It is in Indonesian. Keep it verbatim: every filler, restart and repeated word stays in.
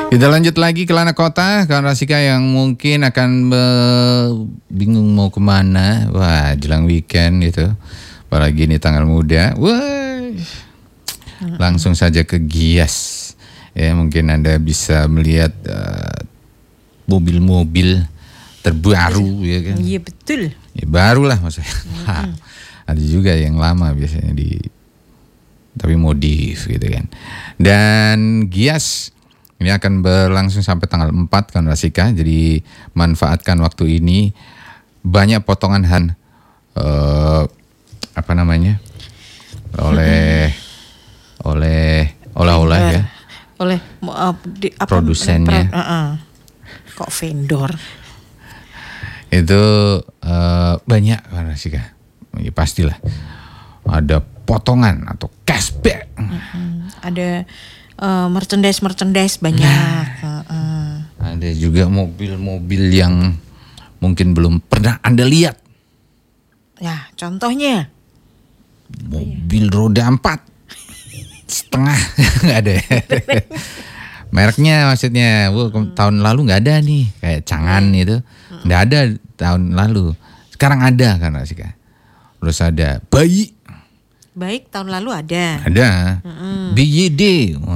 Kita lanjut lagi ke Lana Kota, kawan Rasika yang mungkin akan be- bingung mau kemana. Wah, jelang weekend itu, apalagi ini tanggal muda. Wah, langsung saja ke Gias. Ya, mungkin Anda bisa melihat uh, mobil-mobil terbaru, ya kan? Iya betul. Ya, baru lah maksudnya. Mm-hmm. Ada juga yang lama biasanya di, tapi modif gitu kan. Dan Gias ini akan berlangsung sampai tanggal empat kan Rasika. Jadi manfaatkan waktu ini. Banyak potongan han uh, apa namanya? Oleh hmm. oleh oleh-oleh ya. Oleh uh, di, apa, produsennya. Pra, uh, uh. Kok vendor? Itu uh, banyak kan Rasika. Ya, pastilah. Ada potongan atau cashback. Uh-uh. Ada Uh, merchandise merchandise banyak. Nah, uh-uh. Ada juga mobil-mobil yang mungkin belum pernah Anda lihat. Ya, contohnya mobil roda empat setengah nggak ada. Mereknya maksudnya, wah, hmm. tahun lalu nggak ada nih, kayak Cangan hmm. itu nggak ada tahun lalu. Sekarang ada kan Rasika. Terus ada bayi. Baik tahun lalu ada. Ada. Mm-hmm. B Y D.